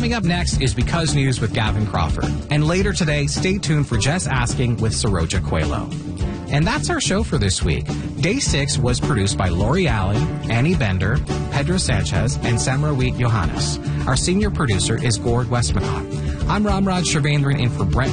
Coming up next is Because News with Gavin Crawford. And later today, stay tuned for Just Asking with Saroja Coelho. And that's our show for this week. Day 6 was produced by Lori Allen, Annie Bender, Pedro Sanchez, and Samrawit Johannes. Our senior producer is Gord Westmacott. I'm Ramraj Shavendran in for Brent